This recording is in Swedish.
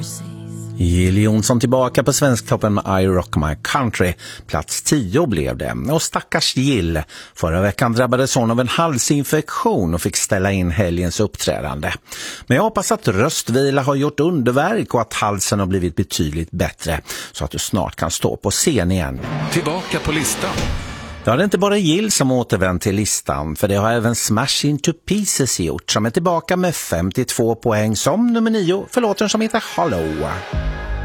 Jill Johnson tillbaka på Svensktoppen med I Rock My Country. Plats 10 blev det. Och stackars Jill. Förra veckan drabbades hon av en halsinfektion och fick ställa in helgens uppträdande. Men jag hoppas att röstvila har gjort underverk och att halsen har blivit betydligt bättre. Så att du snart kan stå på scen igen. Tillbaka på listan. Ja, det är inte bara Jill som återvänt till listan, för det har även Smash Into Pieces gjort, som är tillbaka med 52 poäng som nummer 9 för låten som heter Hollow.